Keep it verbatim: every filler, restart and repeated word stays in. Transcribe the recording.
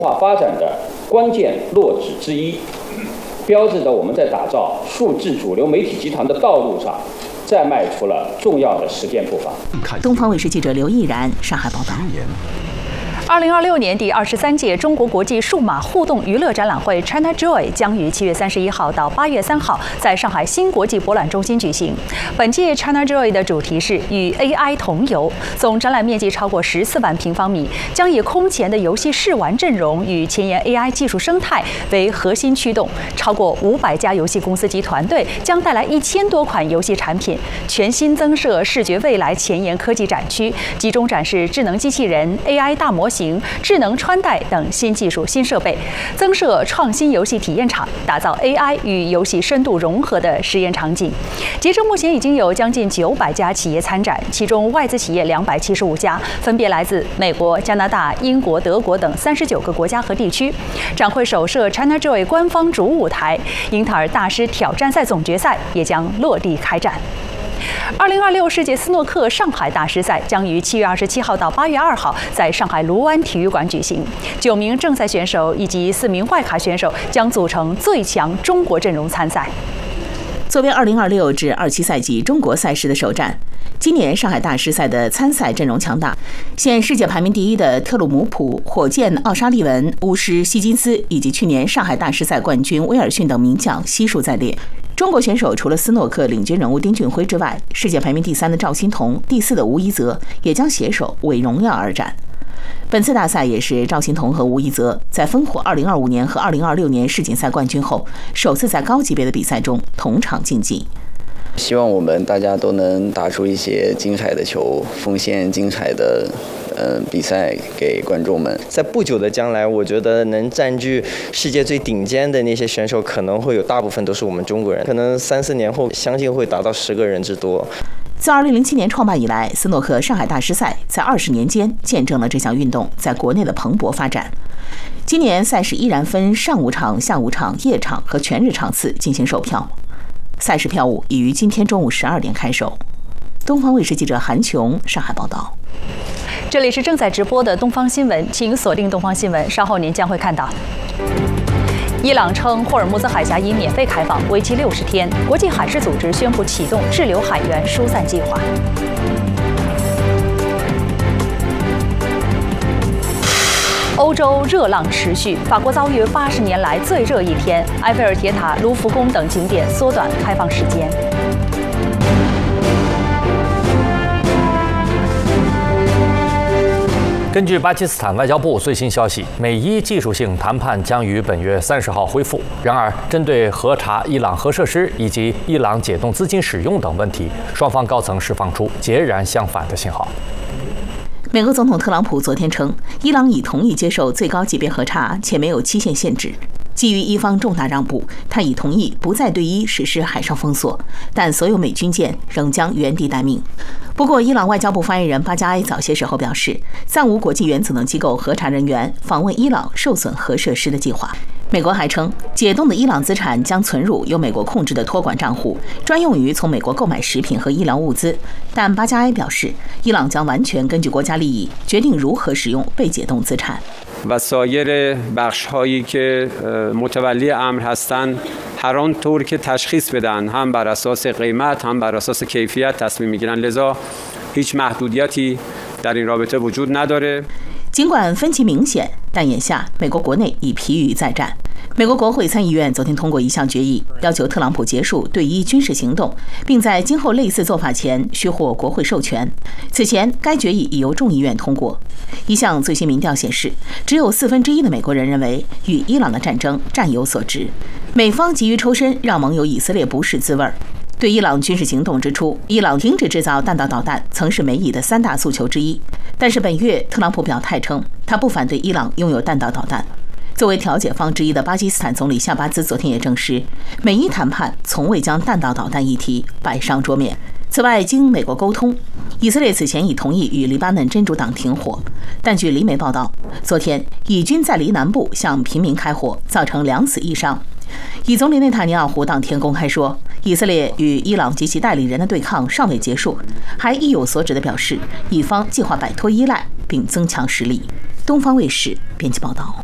化发展的关键落址之一，标志着我们在打造数字主流媒体集团的道路上再迈出了重要的实践步伐。 东方卫视记者刘毅然上海报道。 二零二六年第二十三届中国国际数码互动娱乐展览会 China Joy 将于七月三十一号到八月三号在上海新国际博览中心举行。本届 China Joy 的主题是与 A I 同游，总展览面积超过十四万平方米，将以空前的游戏试玩阵容与前沿 A I 技术生态为核心驱动，超过五百家游戏公司及团队将带来一千多款游戏产品，全新增设视觉未来前沿科技展区，集中展示智能机器人、A I 大模型、智能穿戴等新技术、新设备，增设创新游戏体验场，打造 A I 与游戏深度融合的实验场景。截至目前，已经有将近九百家企业参展，其中外资企业两百七十五家，分别来自美国、加拿大、英国、德国等三十九个国家和地区。展会首设 China Joy 官方主舞台，英特尔大师挑战赛总决赛也将落地开战。二零二六世界斯诺克上海大师赛将于七月二十七号到八月二号在上海卢湾体育馆举行。九名正赛选手以及四名外卡选手将组成最强中国阵容参赛。 作为二零二六至二七赛季中国赛事的首战，今年上海大师赛的参赛阵容强大，现世界排名第一的特鲁姆普、火箭奥沙利文、巫师希金斯以及去年上海大师赛冠军威尔逊等名将悉数在列。中国选手除了斯诺克领军人物丁俊晖之外，世界排名第三的赵欣彤、第四的吴一泽也将携手为荣耀而战。本次大赛也是赵欣彤和吴一泽在分获二零二五年和二零二六年世锦赛冠军后，首次在高级别的比赛中同场竞技。 希望我们大家都能打出一些精彩的球，奉献精彩的呃比赛给观众们。 在不久的将来，我觉得能占据世界最顶尖的那些选手，可能会有大部分都是我们中国人。可能三四年后，相信会达到十个人之多。 自二零零七年创办以来，斯诺克上海大师赛在二十年间见证了这项运动在国内的蓬勃发展。今年赛事依然分上午场、下午场、夜场和全日场次进行售票。赛事票务已于今天中午十二点开售。东方卫视记者韩琼上海报道。 这里是正在直播的东方新闻，请锁定东方新闻，稍后您将会看到。伊朗称霍尔木兹海峡已免费开放，为期六十天。国际海事组织宣布启动滞留海员疏散计划。欧洲热浪持续，法国遭遇八十年来最热一天，埃菲尔铁塔、卢浮宫等景点缩短开放时间。 根据巴基斯坦外交部最新消息，美伊技术性谈判将于本月三十号恢复。然而，针对核查伊朗核设施以及伊朗解冻资金使用等问题，双方高层释放出截然相反的信号。 美国总统特朗普昨天称，伊朗已同意接受最高级别核查，且没有期限限制。基于伊方重大让步，他已同意不再对伊实施海上封锁，但所有美军舰仍将原地待命。不过，伊朗外交部发言人巴加埃早些时候表示，暂无国际原子能机构核查人员访问伊朗受损核设施的计划。美国还称，解冻的伊朗资产将存入由美国控制的托管账户，专用于从美国购买食品和医疗物资。但巴加埃表示，伊朗将完全根据国家利益决定如何使用被解冻资产。 و سایر بخش‌هایی که متولی امر هستند هر آن طور که تشخیص بدن هم بر اساس قیمت هم بر اساس کیفیت تصمیم میگیرن لذا هیچ محدودیتی در این رابطه وجود نداره。 尽管分歧明显，但眼下美国国内已疲于再战。美国国会参议院昨天通过一项决议，要求特朗普结束对伊军事行动，并在今后类似做法前需获国会授权。此前，该决议已由众议院通过。一项最新民调显示，只有四分之一的美国人认为与伊朗的战争占有所值。美方急于抽身，让盟友以色列不是滋味儿。对伊朗军事行动之初，伊朗停止制造弹道导弹曾是美以的三大诉求之一。但是本月，特朗普表态称，他不反对伊朗拥有弹道导弹。作为调解方之一的巴基斯坦总理夏巴兹昨天也证实，美伊谈判从未将弹道导弹议题摆上桌面。此外，经美国沟通，以色列此前已同意与黎巴嫩真主党停火，但据黎媒报道，昨天以军在黎南部向平民开火，造成两死一伤。以总理内塔尼亚胡当天公开说，以色列与伊朗及其代理人的对抗尚未结束，还意有所指地表示，以方计划摆脱依赖并增强实力。东方卫视编辑报道。